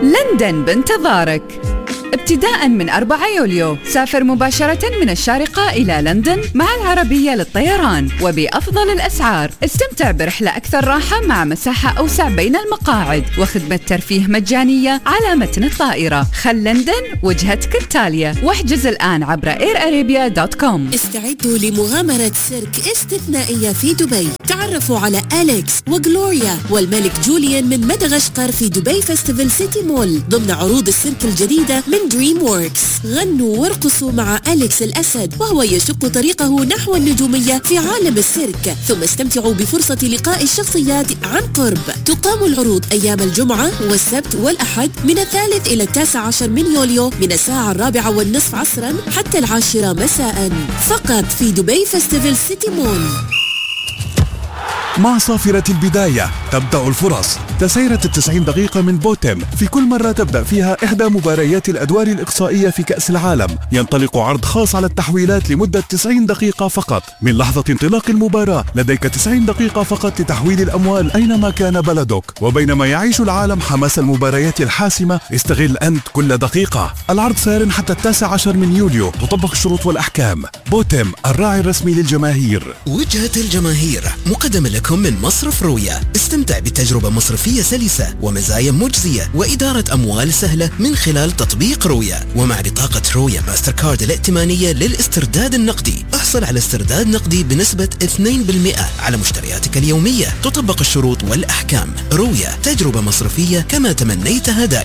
لندن بانتظارك. ابتداء من 4 يوليو سافر مباشرة من الشارقة إلى لندن مع العربية للطيران وبأفضل الأسعار. استمتع برحلة أكثر راحة مع مساحة أوسع بين المقاعد وخدمة ترفيه مجانية على متن الطائرة. خل لندن وجهتك التالية، واحجز الآن عبر airarabia.com. استعدوا لمغامرة سيرك استثنائية في دبي. تعرفوا على أليكس وغلوريا والملك جوليان من مدغشقر في دبي فيستيفال سيتي مول ضمن عروض السيرك الجديدة من دريم ووركس. غنوا وارقصوا مع أليكس الأسد وهو يشق طريقه نحو النجومية في عالم السيرك، ثم استمتعوا بفرصة لقاء الشخصيات عن قرب. تقام العروض أيام الجمعة والسبت والأحد من 3 إلى 19 من يوليو من الساعة 4:30 عصرا حتى 10 مساء فقط في دبي فيستيفال سيتي مول. مع صافرة البداية تبدأ الفرص. تسيرة 90 دقيقة من بوتم، في كل مرة تبدأ فيها إحدى مباريات الأدوار الإقصائية في كأس العالم. ينطلق عرض خاص على التحويلات لمدة 90 دقيقة فقط. من لحظة انطلاق المباراة لديك 90 دقيقة فقط لتحويل الأموال أينما كان بلدك. وبينما يعيش العالم حماس المباريات الحاسمة، استغل أنت كل دقيقة. العرض سار حتى 19 من يوليو. تطبق الشروط والأحكام. بوتم، الراعي الرسمي للجماهير. وجهة الجماهير مقدمة لكم من مصرف رويا. استمتع بتجربة مصرفية سلسة ومزايا مجزية وإدارة أموال سهلة من خلال تطبيق رويا. ومع بطاقة رويا ماستر كارد الائتمانية للاسترداد النقدي، احصل على استرداد نقدي بنسبة 2% على مشترياتك اليومية. تطبق الشروط والأحكام. رويا، تجربة مصرفية كما تمنيتها دائما.